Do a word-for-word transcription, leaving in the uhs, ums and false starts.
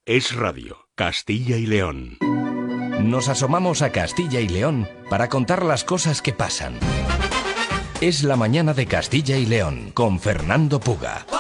Es Radio, Castilla y León. Nos asomamos a Castilla y León para contar las cosas que pasan. Es la mañana de Castilla y León con Fernando Puga.